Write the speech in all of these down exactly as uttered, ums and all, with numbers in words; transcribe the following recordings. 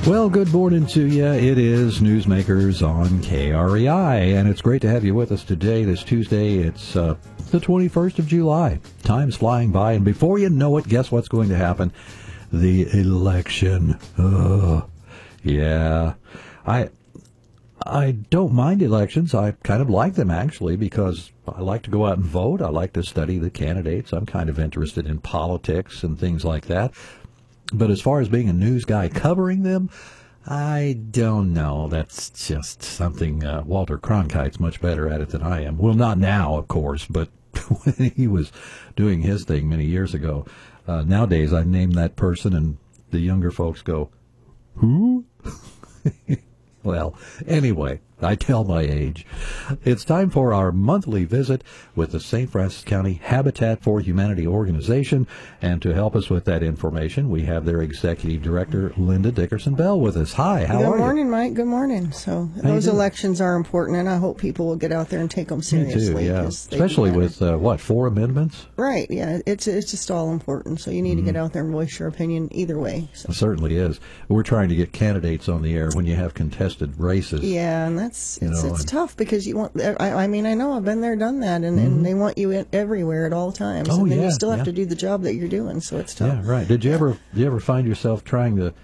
Well, good morning to you. It is Newsmakers on K R E I, and it's great to have you with us today, this Tuesday. It's uh, the twenty-first of July. Time's flying by, and before you know it, guess what's going to happen? The election. Ugh. Yeah. I I don't mind elections. I kind of like them, actually, because I like to go out and vote. I like to study the candidates. I'm kind of interested in politics and things like that. But as far as being a news guy covering them, I don't know. That's just something uh, Walter Cronkite's much better at it than I am. Well, not now, of course, but when he was doing his thing many years ago. Uh, nowadays, I name that person, and the younger folks go, who? Well, anyway, I tell my age. It's time for our monthly visit with the Saint Francis County Habitat for Humanity organization. And to help us with that information, we have their executive director, Linda Dickerson-Bell, with us. Hi, how Good are you? Good morning, Mike. Good morning. So How those elections are important, and I hope people will get out there and take them seriously. Me too, yeah. Especially with, uh, what, four amendments? Right, yeah. It's it's just all important. So you need mm-hmm. to get out there and voice your opinion either way. So. It certainly is. We're trying to get candidates on the air when you have contested races. Yeah, and that's You it's, know, it's and- tough because you want. I, I mean, I know I've been there, done that, and, Mhm. and they want you in everywhere at all times. Oh, and then yeah, you still have yeah. to do the job that you're doing, so it's tough. Yeah, right. Did you ever did you ever find yourself trying to?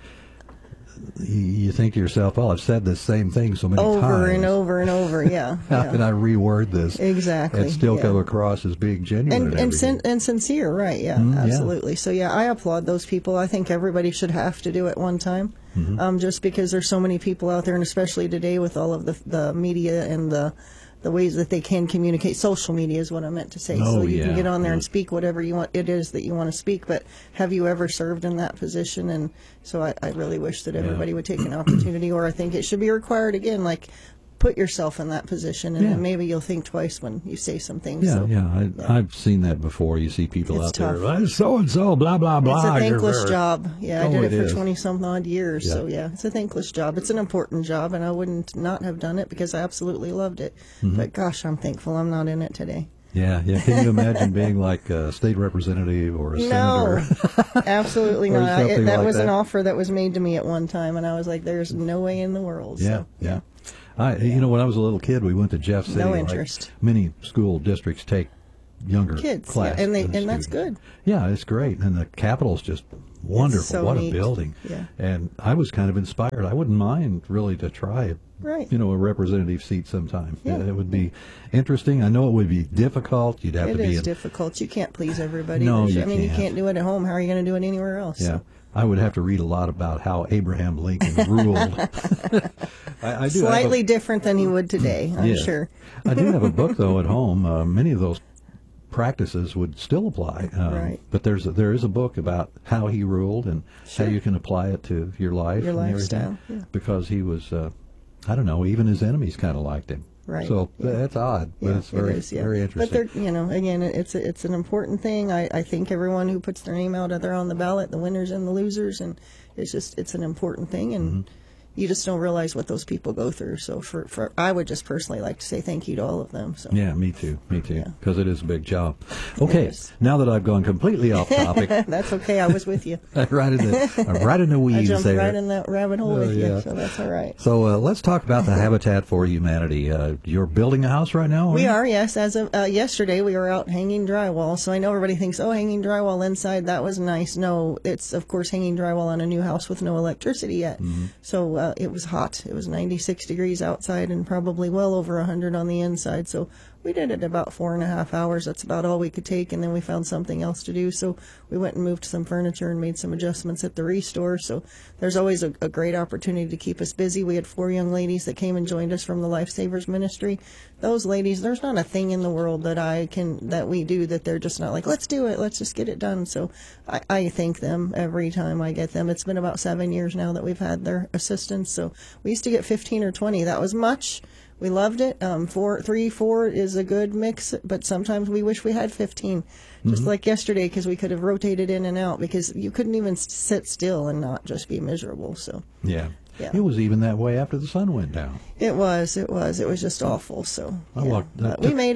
You you think to yourself, "Oh, I've said this same thing so many Over times. and over and over. Yeah. How yeah. can I reword this Exactly. and still yeah. come across as being genuine and and, and, everything?" sin- and sincere, right? Yeah, Mm, yeah. absolutely. So yeah, I applaud those people. I think everybody should have to do it one time, Mhm. um, just because there's so many people out there, and especially today with all of the the media and the the ways that they can communicate. Social media is what I meant to say. Oh, so you yeah. can get on there and Mm. speak whatever you want. It is that you want to speak, but have you ever served in that position? And so I, I really wish that everybody would take an opportunity, or I think it should be required again, like. Put yourself in that position, and Yeah. then maybe you'll think twice when you say some things. Yeah, so, yeah, I, yeah. I've seen that before. You see people It's out tough. there, so and so, blah blah blah. It's a You're thankless very-" job. Yeah, Oh, I did it it for is. twenty some odd years. Yeah. So yeah, it's a thankless job. It's an important job, and I wouldn't not have done it because I absolutely loved it. Mhm. But gosh, I'm thankful I'm not in it today. Yeah, yeah. Can you imagine being like a state representative or a No, senator? absolutely Or not. I- something It, that like was an that. offer that was made to me at one time, and I was like, "There's no way in the world." Yeah, So, yeah. I, you know, when I was a little kid, we went to Jeff City. No like interest. many school districts take younger Kids, class, yeah, and they uh, and that's students. good. Yeah, it's great, and the Capitol's just wonderful. so What a neat. building! Yeah. And I was kind of inspired. I wouldn't mind really to try, Right. you know, a representative seat sometime. Yeah. It would be interesting. I know it would be difficult. You'd have It to be is in, difficult. You can't please everybody. No, There's- you I mean, you can't. can't do it at home. How are you going to do it anywhere else? Yeah. So. I would have to read a lot about how Abraham Lincoln ruled. I, I do have a- Slightly different than he would today, I'm Yeah. sure. I do have a book though at home. Uh, many of those practices would still apply, um, Right. but there's a, there is a book about how he ruled and Sure. how you can apply it to your life, Your and lifestyle, everything. yeah. Because he was, uh, I don't know, even his enemies kind of liked him. Right, So yeah. that's odd, but Yeah, it's very it is, yeah. very But interesting. they're, you know, again, it- it's a, it's an important thing. I, I think everyone who puts their name out there on the ballot, the winners and the losers, and it's just it's an important thing, and Mm-hmm. you just don't realize what those people go through. So for, for I would just personally like to say thank you to all of them. So Yeah, me too, me too, Yeah. because it is a big job. Okay, is. now that I've gone completely off topic, that's okay. I was with you. right in the I'm right in the I weeds jumped there. right in that rabbit hole Oh, with yeah. you, so that's all right. So uh, let's talk about the Habitat for Humanity. Uh, you're building a house right now? We you? are, yes. As of uh, yesterday, we were out hanging drywall. So I know everybody thinks, oh, hanging drywall inside, that was nice. No, it's, of course, hanging drywall on a new house with no electricity yet. Mm-hmm. So uh, it was hot. It was ninety-six degrees outside and probably well over one hundred on the inside. So we did it about four and a half hours. That's about all we could take. And then we found something else to do. So we went and moved some furniture and made some adjustments at the restore. So there's always a, a great opportunity to keep us busy. We had four young ladies that came and joined us from the Lifesavers Ministry. Those ladies, there's not a thing in the world that I can, that we do that they're just not like, let's do it. Let's just get it done. So I, I thank them every time I get them. It's been about seven years now that we've had their assistance. So we used to get fifteen or twenty. That was much. We loved it. Um, four, three, four is a good mix, but sometimes we wish we had fifteen, just like yesterday, because we could have rotated in and out, because you couldn't even s- sit still and not just be miserable. So Yeah. Yeah. It was even that way after the sun went down. it was, it was, it was just awful. So I yeah. walked- I But we took- made it.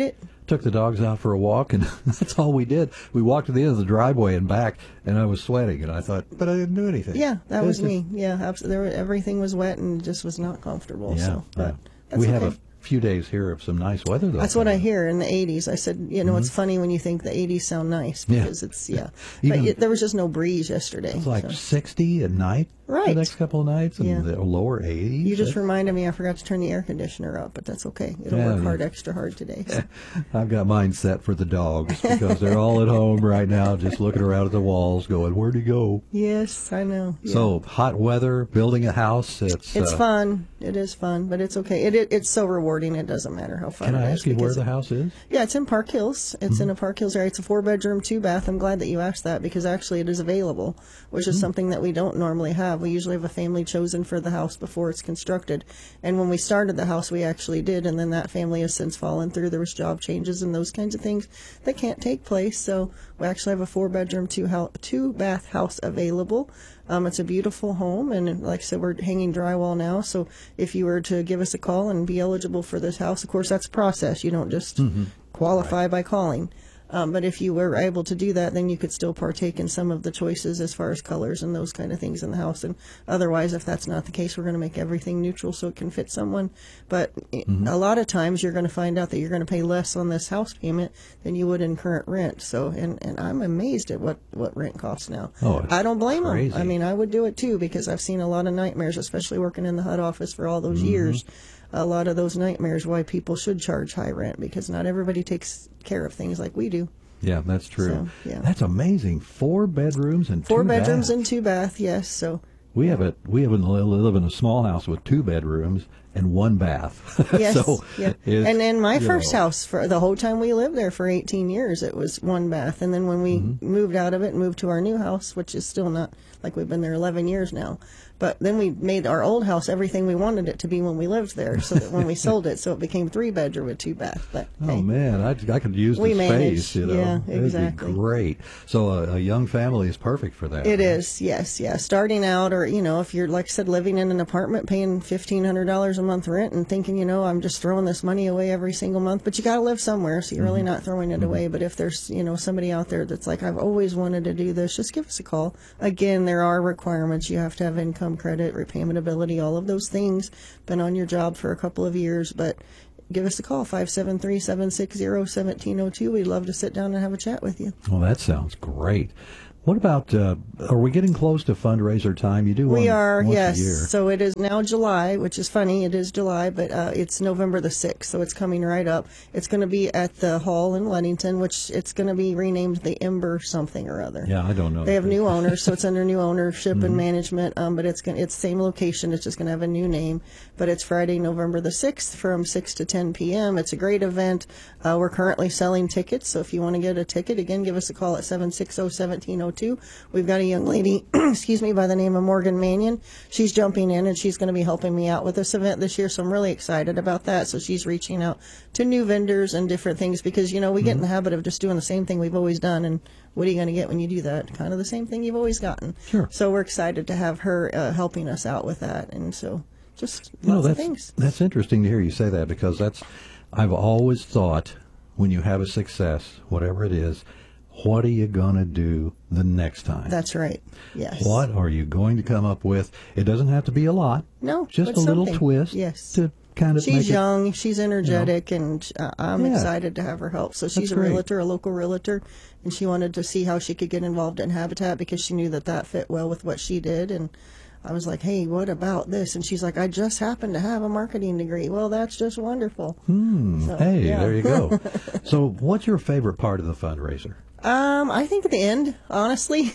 took the dogs out for a walk, and that's all we did. We walked to the end of the driveway and back, and I was sweating, and I thought, but I didn't do anything. Yeah, that It was just- me. Yeah, absolutely. There, everything was wet and just was not comfortable. Yeah, so, but yeah. that's we okay. have a few days here of some nice weather, though. That's what I hear in the eighties. I said, you know, it's funny when you think the eighties sound nice Yeah. because it's, yeah. Even- but it, there was just no breeze yesterday. It's like so. sixty at night the Right. next couple of nights, and Yeah. the lower eighties. You just That's- reminded me I forgot to turn the air conditioner up, but that's okay. It'll Yeah, work yeah. hard, extra hard today. So. I've got mine set for the dogs because they're all at home right now, just looking around at the walls, going, "Where'd he go?" Yes, I know. Yeah. So hot weather, building a house. It's It's uh, fun. It is fun, but it's okay. It, it It's so rewarding. It doesn't matter how fun Can it I is. ask you where because the it- house is? Yeah, it's in Park Hills. It's in a Park Hills area. It's a four-bedroom, two-bath. I'm glad that you asked that because actually it is available, which is something that we don't normally have. We usually have a family chosen for the house before it's constructed. And when we started the house, we actually did, and then that family has since fallen through. There was job changes and those kinds of things that can't take place. So we actually have a four-bedroom, two hou- two-bath house available. Um, it's a beautiful home, and like I said, we're hanging drywall now. So if you were to give us a call and be eligible for this house, of course, that's a process. You don't just qualify by calling. Um, but if you were able to do that, then you could still partake in some of the choices as far as colors and those kind of things in the house. And otherwise, if that's not the case, we're going to make everything neutral so it can fit someone. But a lot of times you're going to find out that you're going to pay less on this house payment than you would in current rent. So, and, and I'm amazed at what, what rent costs now. Oh, it's I don't blame crazy. them. I mean, I would do it too because I've seen a lot of nightmares, especially working in the H U D office for all those years. A lot of those nightmares why people should charge high rent because not everybody takes care of things like we do. Yeah, that's true. So, yeah. That's amazing. Four bedrooms and Four two bedrooms baths. and two bath, yes. So We have a we have a, live in a small house with two bedrooms and one bath. yes, so yeah. it's, And then my you first know, house for the whole time we lived there for eighteen years, it was one bath. And then when we Mm-hmm. moved out of it and moved to our new house, which is still not like we've been there eleven years now, but then we made our old house everything we wanted it to be when we lived there, so that when we sold it, so it became three bedroom with two bath. But Oh hey, man, I, I could use the We space. managed, You know, yeah, It'd exactly. be great. So a, a young family is perfect for that. It right? is, yes, yeah. Starting out, or you know, if you're like I said, living in an apartment, paying fifteen hundred dollars a month rent, and thinking, you know, I'm just throwing this money away every single month, but you got to live somewhere, so you're really not throwing it away. But if there's, you know, somebody out there that's like, I've always wanted to do this, just give us a call. Again, there are requirements. You have to have income, credit, repayment ability, all of those things. Been on your job for a couple of years, but give us a call, five seven three, seven six zero, one seven zero two. We'd love to sit down and have a chat with you. Well, that sounds great. What about, uh, are we getting close to fundraiser time? You do one We are, once yes. a year. So it is now July, which is funny. It is July, but uh, it's November the sixth, so it's coming right up. It's going to be at the hall in Ludington, which it's going to be renamed the Ember something or other. Yeah, I don't know. They have new owners, so it's under new ownership and management. Um, but it's going it's same location. It's just going to have a new name. But it's Friday, November the sixth, from six to ten p.m. It's a great event. Uh, we're currently selling tickets, so if you want to get a ticket, again, give us a call at seven six zero, one seven zero two. We've got a young lady, excuse me, by the name of Morgan Mannion. She's jumping in, and she's going to be helping me out with this event this year. So I'm really excited about that. So she's reaching out to new vendors and different things because you know we get in the habit of just doing the same thing we've always done, and what are you going to get when you do that? Kind of the same thing you've always gotten. Sure. So we're excited to have her uh, helping us out with that, and so just You know, lots of that's, things. that's interesting to hear you say that because that's, I've always thought when you have a success, whatever it is, what are you going to do the next time? That's right. Yes. What are you going to come up with? It doesn't have to be a lot. No, Just a but little something. twist Yes. to kind of make She's it. young, she's energetic, and uh, I'm Yeah. excited to have her help. So she's That's a great. realtor, a local realtor, and she wanted to see how she could get involved in Habitat because she knew that that fit well with what she did. And I was like, hey, what about this? And she's like, I just happen to have a marketing degree. Well, that's just wonderful. Hmm, So, hey, yeah. there you go. So what's your favorite part of the fundraiser? Um, I think at the end, honestly,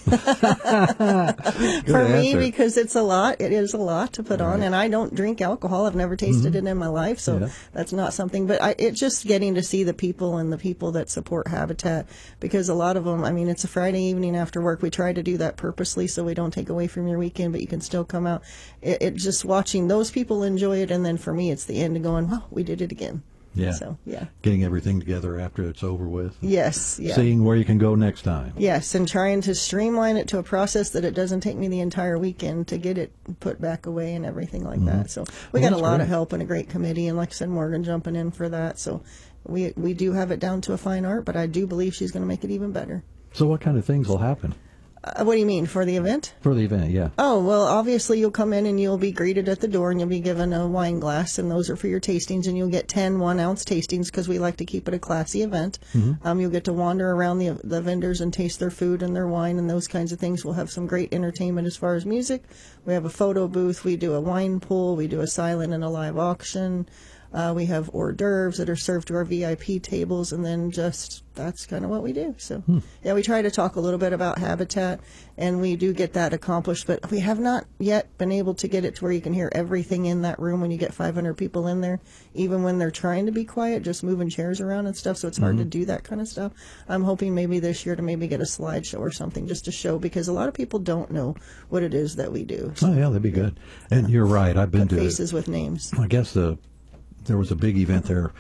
Good for me, answer. because it's a lot. It is a lot to put on, and I don't drink alcohol. I've never tasted it in my life, so Yeah. that's not something. But I, it's just getting to see the people and the people that support Habitat, because a lot of them. I mean, it's a Friday evening after work. We try to do that purposely so we don't take away from your weekend, but you can still come out. It, it just watching those people enjoy it, and then for me, it's the end of going, well, we did it again. Yeah. So yeah. Getting everything together after it's over with. Yes. Yeah. Seeing where you can go next time. Yes, and trying to streamline it to a process that it doesn't take me the entire weekend to get it put back away and everything like that. So we Well, got a that's lot great. of help and a great committee, and like I said, Morgan jumping in for that. So we we do have it down to a fine art, but I do believe she's going to make it even better. So what kind of things will happen Uh, what do you mean, for the event? for the event? Yeah. Oh, well, obviously you'll come in and you'll be greeted at the door and you'll be given a wine glass, and those are for your tastings, and you'll get ten one-ounce tastings because we like to keep it a classy event. Mm-hmm. Um, you'll get to wander around the, the vendors and taste their food and their wine and those kinds of things. We'll have some great entertainment as far as music. We have a photo booth. We do a wine pool. We do a silent and a live auction. Uh, we have hors d'oeuvres that are served to our V I P tables, and then just that's kind of what we do. So, Hmm. yeah, we try to talk a little bit about Habitat, and we do get that accomplished, but we have not yet been able to get it to where you can hear everything in that room when you get five hundred people in there, even when they're trying to be quiet, just moving chairs around and stuff, so it's hard Mm-hmm. to do that kind of stuff. I'm hoping maybe this year to maybe get a slideshow or something just to show, because a lot of people don't know what it is that we do. So Oh yeah, that'd be good. And you're right. I've been put to. faces with names. I guess the there was a big event there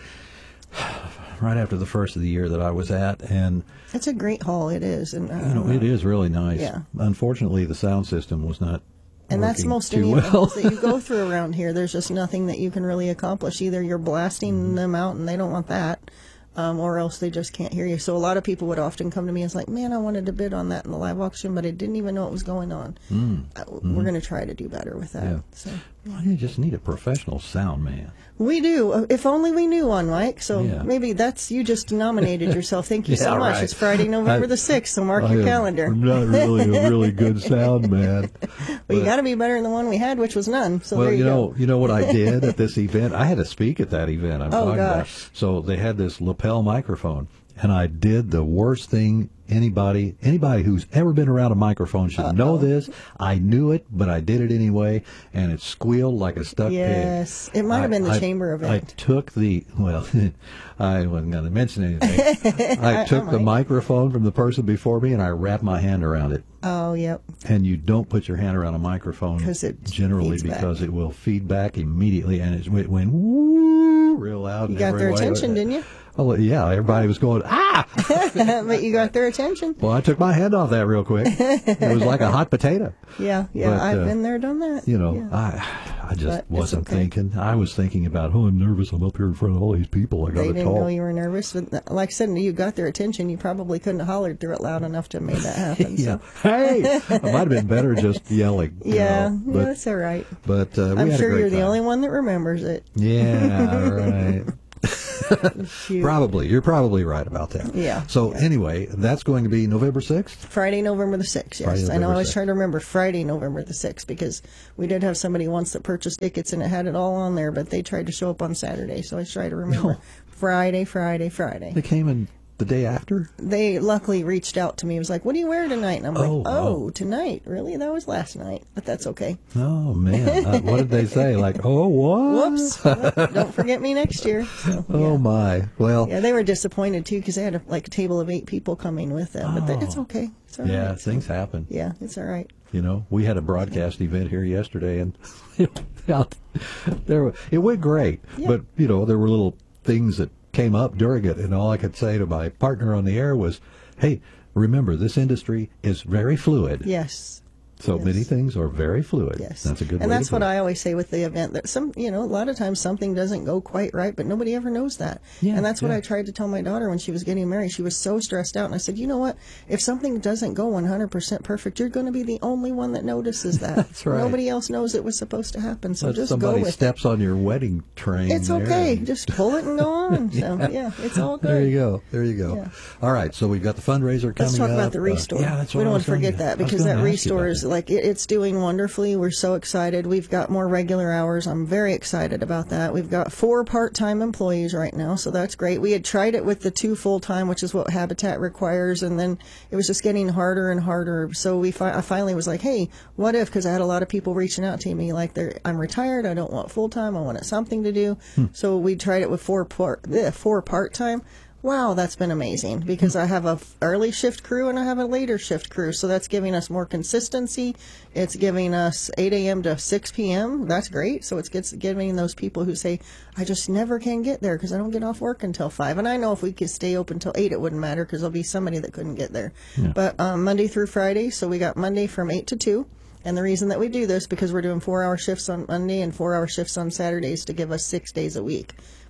right after the first of the year that I was at, and It's a great hall, it is. And, uh, you know it is really nice. Yeah. Unfortunately, the sound system was not. And that's working most too any well. events that you go through around here. There's just nothing that you can really accomplish. Either you're blasting Mm-hmm. them out and they don't want that, um, or else they just can't hear you. So a lot of people would often come to me and it's like, man, I wanted to bid on that in the live auction, but I didn't even know what was going on. Mm. Uh, We're going to try to do better with that. Yeah. So Well, you just need a professional sound man. we do. Uh, If only we knew one, Mike. So Yeah. maybe that's, you just nominated yourself. Thank you so Yeah, much. right. It's Friday, November I- the sixth, so mark I your am- calendar. I'm not really a really good sound man. Well, you but- got to be better than the one we had, which was none. So Well, there you, you know, go. you know what I did at this event? I had to speak at that event. I'm Oh, talking about. gosh. So they had this lapel microphone, and I did the worst thing anybody anybody who's ever been around a microphone should know this. I knew it, but I did it anyway, and it squealed like a stuck Yes. pig. It might have I- been the I- chamber event. I took the well, I wasn't going to mention anything. I took the microphone from the person before me, and I wrapped my hand around it. Oh, yep. And you don't put your hand around a microphone 'Cause it generally feeds back. because it will feed back immediately, and it, it went woo real loud. You and got every their way. attention, didn't you? Oh yeah, everybody was going ah. But you got their attention. Well, I took my hand off that real quick. It was like a hot potato. Yeah, yeah. But, I've uh, been there, done that. You know, Yeah. I I just But it's wasn't okay. thinking. I was thinking about, oh, I'm nervous. I'm up here in front of all these people. I got They to didn't know talk. you were nervous. But like I said, you got their attention. You probably couldn't have hollered through it loud enough to have made that happen. Yeah. So. Hey, it might have been better just yelling. you Yeah, know, yeah, but that's all right. but uh, we I'm had a sure great you're the time. only one that remembers it. Yeah, right. Shoot. Probably. You're probably right about that. Yeah, So yeah. anyway, that's going to be November sixth? Friday, November the sixth, yes. Friday, I know November I was sixth. trying to remember Friday, November the sixth, because we did have somebody once that purchased tickets and it had it all on there, but they tried to show up on Saturday, so I tried to remember. Oh. Friday, Friday, Friday. They came in the day after? They luckily reached out to me. It was like, what do you wear tonight? And I'm Oh, like, wow. oh, tonight? Really? That was last night. But that's okay. Oh, man. Uh, what did they say? Like, oh, what? Whoops. Well, don't forget me next year. So, Oh, yeah. my. Well, Yeah, they were disappointed, too, because they had a, like a table of eight people coming with them. But that, it's Oh. okay. It's all right. yeah, So, things happen. yeah, it's all right. You know, we had a broadcast event here yesterday, and there were- it went great. Yeah. But, you know, there were little things that came up during it, and all I could say to my partner on the air was, hey, remember, this industry is very fluid. Yes. So Yes. many things are very fluid. Yes. That's a good and way that's to what put it. I always say with the event, that some, you know, a lot of times something doesn't go quite right, but nobody ever knows that. Yeah, and that's what yeah. I tried to tell my daughter when she was getting married. She was so stressed out. And I said, you know what? If something doesn't go one hundred percent perfect, you're going to be the only one that notices that. That's right. Nobody else knows it was supposed to happen. So But just go somebody with steps on your wedding train. it. It's there okay. and- Just pull it and go on. So, yeah, it's all good. There you go. There you go. Yeah. All right. So we've got the fundraiser coming Let's talk up. about the Uh, restore. yeah, that's what we don't I want was to forget gonna- that I was because gonna that ask you about restore is that. like it, it's doing wonderfully. We're so excited. We've got more regular hours. I'm very excited about that. We've got four part-time employees right now, so that's great. We had tried it with the two full-time, which is what Habitat requires, and then it was just getting harder and harder. So we fi- I finally was like, hey, what if? Because I had a lot of people reaching out to me like, they're, I'm retired. I don't want full-time. I want something to do. Hmm. So we tried it with four part, bleh, four part-time. Wow, that's been amazing because I have a f- early shift crew and I have a later shift crew. So that's giving us more consistency. It's giving us eight a.m. to six p.m. That's great. So it's gets, giving those people who say, I just never can get there because I don't get off work until five. And I know if we could stay open till eight, it wouldn't matter because there'll be somebody that couldn't get there. Yeah. But um, Monday through Friday, so we got Monday from eight to two. And the reason that we do this because we're doing four-hour shifts on Monday and four-hour shifts on Saturdays to give us six days a week.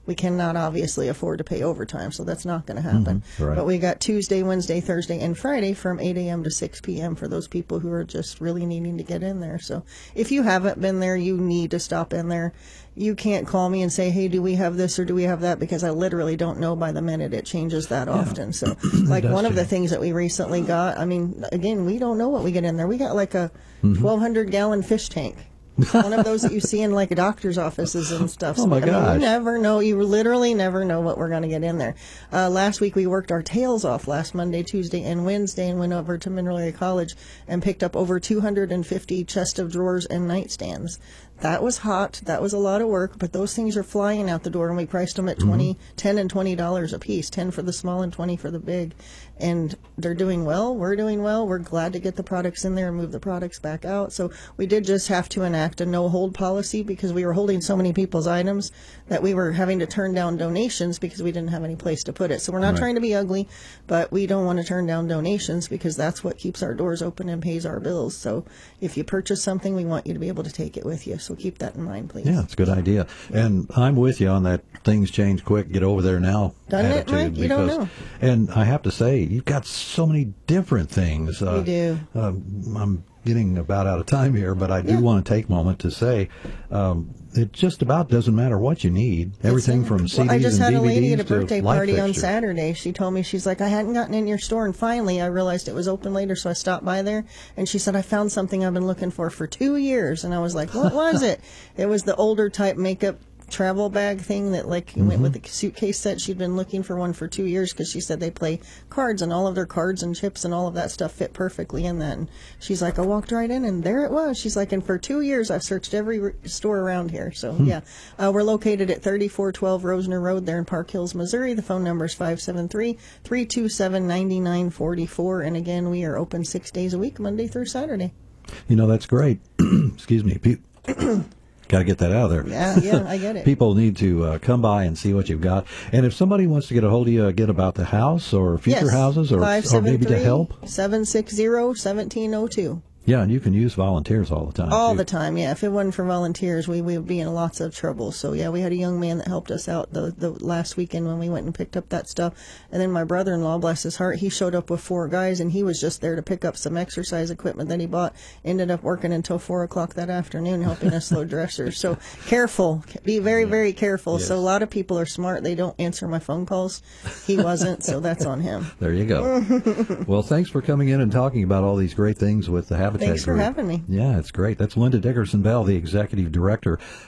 we cannot obviously afford to pay overtime, so that's not going to happen. Mm-hmm. Right. But we got Tuesday, Wednesday, Thursday, and Friday from eight a.m. to six p.m. for those people who are just really needing to get in there. So if you haven't been there, you need to stop in there. You can't call me and say, hey, do we have this or do we have that? Because I literally don't know by the minute. It changes that often. So like one of the things that we recently got, I mean, again, we don't know what we get in there. We got like a twelve hundred gallon fish tank. One of those that you see in like doctor's offices and stuff. So, Oh my I mean, gosh. you never know. You literally never know what we're going to get in there. Uh, last week we worked our tails off last Monday, Tuesday, and Wednesday and went over to Mineral Area College and picked up over two hundred fifty chest of drawers and nightstands. That was hot. That was a lot of work, but those things are flying out the door, and we priced them at twenty, mm-hmm. ten and twenty dollars a piece, ten for the small and twenty for the big. And they're doing well. We're doing well. We're glad to get the products in there and move the products back out. So we did just have to enact a no-hold policy because we were holding so many people's items that we were having to turn down donations because we didn't have any place to put it. So we're not Right. trying to be ugly, but we don't want to turn down donations because that's what keeps our doors open and pays our bills. So if you purchase something, we want you to be able to take it with you. So keep that in mind, please. Yeah, it's a good idea. And I'm with you on that things change quick, get over there now Doesn't it, attitude. Mike? You don't know. And I have to say, you've got so many different things. Uh, We do. Um, I'm getting about out of time here, but I do Yeah. want to take a moment to say um, it just about doesn't matter what you need. Everything It's, uh, from C Ds well, I just and had D a V Ds lady at a to birthday light party on fixtures. Saturday. She told me, she's like, I hadn't gotten in your store, and finally I realized it was open later, so I stopped by there. And she said, I found something I've been looking for for two years. And I was like, what was it? It was the older type makeup travel bag thing that like Mm-hmm. went with the suitcase set. She'd been looking for one for two years because she said they play cards, and all of their cards and chips and all of that stuff fit perfectly in that. And she's like, I walked right in and there it was. She's like, and for two years I've searched every re- store around here. So Hmm. yeah, uh, we're located at thirty-four twelve Rosner Road there in Park Hills, Missouri. The phone number is five seven three, three two seven, nine nine four four. And again, we are open six days a week, Monday through Saturday. You know, that's great. Excuse me. Pe- Got to get that out of there. Yeah, yeah, I get it. People need to uh, come by and see what you've got. And if somebody wants to get a hold of you again about the house or future Yes, houses or, or maybe to help. seven six zero, one seven zero two. Yeah, and you can use volunteers all the time. All too. the time, yeah. If it wasn't for volunteers, we, we would be in lots of trouble. So, yeah, we had a young man that helped us out the, the last weekend when we went and picked up that stuff. And then my brother-in-law, bless his heart, he showed up with four guys, and he was just there to pick up some exercise equipment that he bought. Ended up working until four o'clock that afternoon helping us load dressers. So, careful. Be very, very careful. Yes. So, a lot of people are smart. They don't answer my phone calls. He wasn't, so that's on him. There you go. Well, thanks for coming in and talking about all these great things with the Habitat Thanks for Group. having me. Yeah, it's great. That's Linda Dickerson Bell, the Executive Director